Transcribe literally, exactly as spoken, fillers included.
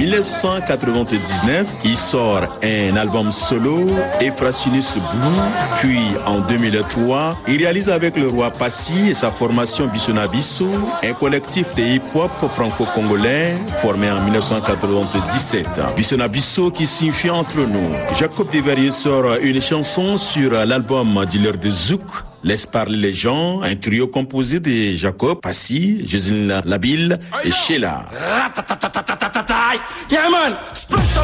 dix-neuf cent quatre-vingt-dix-neuf, il sort un album solo, Efrasinus Blue. Puis en deux mille trois, il réalise avec le roi Passy et sa formation Bissona Bisso, un collectif de hip-hop franco-congolais formé en dix-neuf cent quatre-vingt-dix-sept. Bissona Bisso qui signifie entre nous. Jacob Desverriers sort une chanson sur l'album Dealer de Zouk, Laisse parler les gens, un trio composé de Jacob, Passy, Jocelyne Labille et Sheila. Yeah man, special